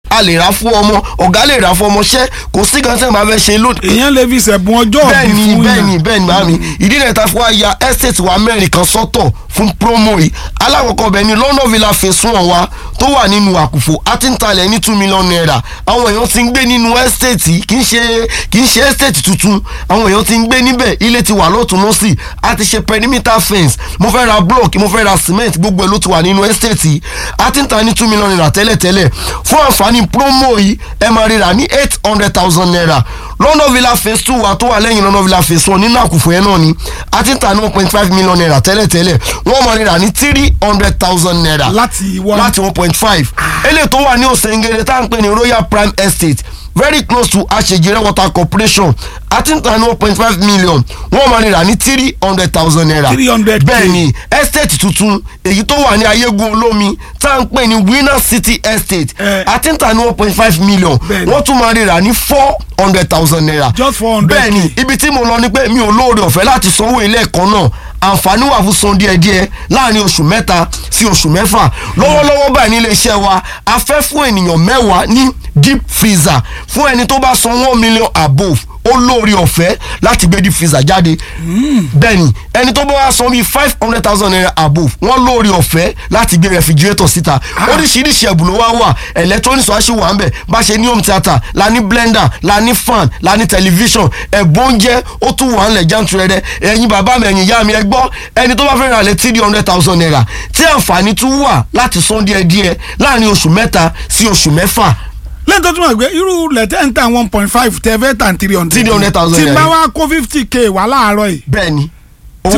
a lè rà fún ọmọ ọ̀gá lè rà fún ọmọṣẹ́ kò sí kan tẹ́ máa fẹ́ ṣe lóde. èèyàn lè fi ṣẹ̀bùn ọjọ́ òbí fún yàn. bẹ́ẹ̀ni màmí ìdí rẹ̀ ta fún wa ya estate wa mẹ́rin kan sọ́tọ̀ fún promo yìí alákọ̀ọ́kọ́ bẹ̀ ni London Villa phase 1 wa tó wà nínú àkùfò àti ń talẹ̀ ní 2 million naira àwọn èèyàn ti ń gbé nínú estate kì í ṣe estate tuntun àwọn èèyàn ti ń gbé níbẹ̀ ilé ti wà lọ́tún lọ́sì a ti ṣe perimeter fence mo fẹ́ ra block mo fẹ́ ra cement gbogbo ẹ̀ ló ti wà nínú estate yìí a ti ń ta ní 2 million naira tẹ́lẹ̀tẹ́lẹ̀ fún àǹfààní promo yìí ẹ máa rira ní 800,000 naira London Villa phase 2 wa tó wà lẹ́yìn London Villa phase 1 nínú àkùfò yẹn náà ni a ti ń ta ní 1.5 million naira tẹ́lẹ̀tẹ́lẹ̀ wọ́n máa rira ní 300,000 naira láti 1.5 eléyìí tó wà ní Òsèǹgèrè tá à ń pè ní Royal Prime Estate very close to Àṣejìrẹ́ Water Corporation àti ní 1.5 million wọ́n máa rira ní 300,000 naira 300K. bẹ́ẹ̀ni estate tuntun èyí tó wà ní Ayégun Olómi tá à ń pè ní Winner City Estate àti ní 1.5 million wọ́n tún máa rira ní 400,000 naira just 400. bẹ́ẹ̀ni ibi tí mo lọ ni pé mi ò lóore ọ̀fẹ́ láti sanwó ilé ẹ̀kọ́ náà àǹfààní wà fún san díẹ̀díẹ̀ láàrin oṣù 3 sí oṣù 6 lọ́wọ́lọ́wọ́ báyìí ní iléeṣẹ́ wa a fẹ́ fún ènìyàn 10 ní deep freezer fún ẹni tó bá san 1 million above ó lórí ọ̀fẹ́ láti gbé deep freezer jáde bẹ́ẹ̀ni ẹni tó bá wá san bíi 500,000 naira above wọ́n lórí ọ̀fẹ́ láti gbé refrigerator síta oríṣiríṣi ẹ̀bùn ló wà electronics wá sí wà ń bẹ̀ bá ṣe ní home theatre la ní blender la ní fan la ní television ẹ̀bùn oúnjẹ ó tún wà ń lẹ̀ jàǹtúrẹ́rẹ́ ẹ̀yin bàbá mi ẹ̀yin ìyá mi ẹ gbọ́ ẹni tó bá fẹ́ ra lẹ̀ 300,000 naira tí àǹfààní tún wà láti san díẹ̀díẹ̀ láàrin oṣù 3 sí oṣù 6 lẹ́yìn tó túmọ̀ pé irú lẹ́tẹ̀ ń ta 1.5 tẹ́fẹ́ tàn 300,000 tí bá wá kó 50K wá láàárọ̀ yìí. bẹ́ẹ̀ni tí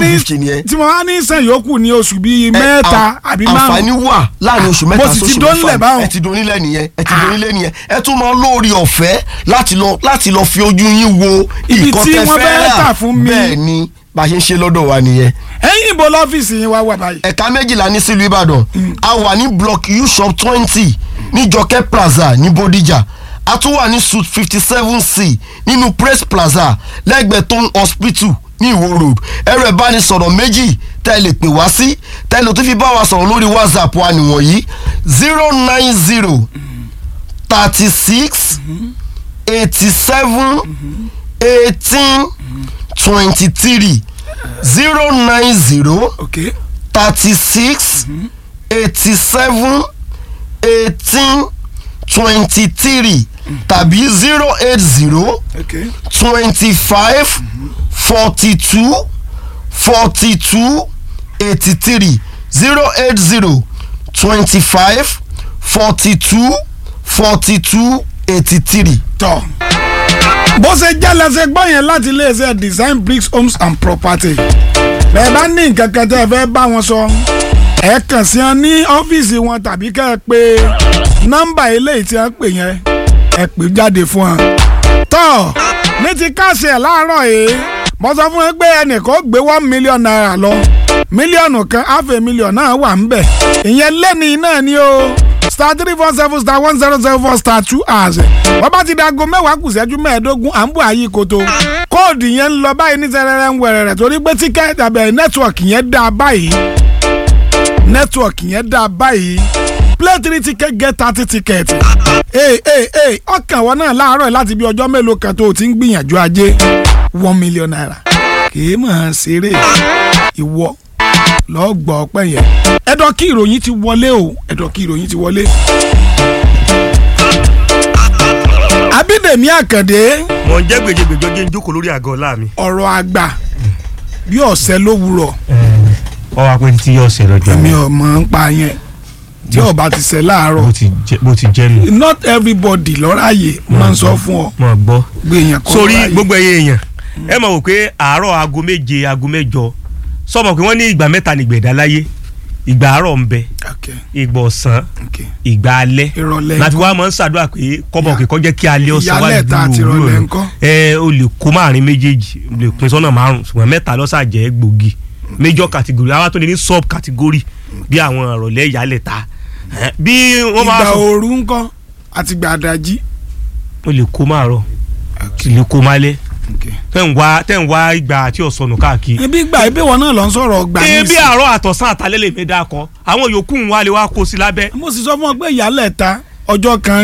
mo wá ní sàn yòókù ní oṣù bíi 3 àbí 5. àǹfààní wà láàrin oṣù 3 mo sì ti dónílẹ̀ báwọn. ẹ ti dónílẹ̀ nìyẹn ẹ tún máa lórí ọ̀fẹ́ láti lọ fi ojú yín wo ibi tí wọ́n fẹ́ tà fún mi. bẹ́ẹ̀ni bá a ṣe ń ṣe lọ́dọ̀ wa nìyẹn. ẹ̀yin ìbò lọ́fíìsì yín wá wà báyìí. ẹ̀ka 12 ní sílùú Ìbàdàn a wà ní block U shop 20 ní Jọkẹ́ Plaza ní Bódìjà a tún wà ní suite 57C nínú Praise Plaza lẹ́gbẹ̀ẹ́ Tóun Hospital ní Ìwó Road ẹ̀rọ ìbánisọ̀rọ̀ méjì tẹ́ ẹ lè pè wá sí tẹ́ ẹ lè tó fi bá wa sọ̀rọ̀ lórí WhatsApp wa nìwọ̀nyí 090 36 87 18 23 090 36 87 18 23 tàbí 080 25 42 42 83 080 25 42 42 83. tọ́ bó ṣe jẹ́ lẹ́sẹ̀ gbọ́ yẹn láti iléeṣẹ́ Design Bricks Homes and Property bẹ́ẹ̀ bá ní nǹkan kan tẹ́ ẹ fẹ́ bá wọn sọ ẹ kàn sí wọn ní ọ́fíìsì wọn tàbí kẹ́ ẹ pé nọ́mbà eléyìí tí wọ́n pè yẹn ẹ pè jáde fún wọn. tọ́ ní ti káṣí ẹ̀ láàárọ̀ yìí mo sọ fún ẹ pé ẹnìkan gbé 1 million naira lọ mílíọ̀nù kan $500,000 náà wà ń bẹ̀ ìyẹn lẹ́ni náà ni o *347 *1004 *2#. wọ́n bá ti dago 10 kù ìṣẹ́jú 15 à ń bọ̀ àyí koto kóòdù yẹn ń lọ báyìí ní sẹ́rẹ́rẹ́ ń wẹ̀rẹ̀rẹ̀ torí pé tíkẹ́ẹ̀tì àbẹ̀ nẹ́tíwọ̀kì yẹn dá báyìí play 3 ticket get 30 ticket. ọkàn wọn náà láàárọ̀ láti bí ọjọ́ mélòó kan tó o ti ń gbìyànjú ajé 1 million naira kìí mọ̀ ṣeré ìwọ lọ́ọ́ gbọ́ ọpẹ́ yẹn ẹ̀dọ̀ kí ìròyìn ti wọlé. Abídèmí Àkàndé. mo ń jẹ́ gbèjègbèjọ́ jẹ́ ń jókòó lórí àgọ́ ọ̀la mi. ọ̀rọ̀ àgbà bí ọ̀sẹ̀ lówùrọ̀. ọ wá pé tí ọ̀sẹ̀ lọ́jọ́. èmi ò mọ̀ ń pa yẹn tí ọba ti ṣe láàárọ̀. bó ti jẹ́ nù. not everybody lọ́ráyè máa ń sọ fún ọ. mo gbọ́. gbẹ̀yàn kọ́ sórí gbogbo ẹyẹ èèyàn ẹ mọ̀ wò pé àárọ̀ aago 7 aago 8 sọmọ pé wọ́n ní ìgbà 3 nígbẹ̀dá láyé ìgbà àárọ̀ ń bẹ ìgbà ọ̀sán ìgbà alẹ́ láti wá máa ń ṣàdúrà pé kọ́bọ̀ kìkọ́ jẹ́ kí alẹ́ ọ̀sán wá dúró o lè kó máàrin méjèèjì lè pín sọ́nà 5 ṣùgbọ́n 3 lọ́sà jẹ́ gbòógì major category àwa tó lè ní sub category bí àwọn ìrọ̀lẹ́ ìyálẹ̀ ta bí wọ́n bá sọ. ìgbà òru ńkọ́ àti ìgbà àdájí. o lè kó máàrọ̀ lè kó málẹ̀ tẹ́ ń wá ìgbà tí ò sọnù káàkiri. ebi wọn náà lọ ń sọ̀rọ̀ gbà ní ìsìn. ebi àárọ̀ àtọ̀sán àtàlẹ́ lè mi dáa kọ àwọn yòókù ń wá lè wá kó sí lábẹ́. mo sì sọ fún ọ pé ìyálẹ̀ ta ọjọ́ kan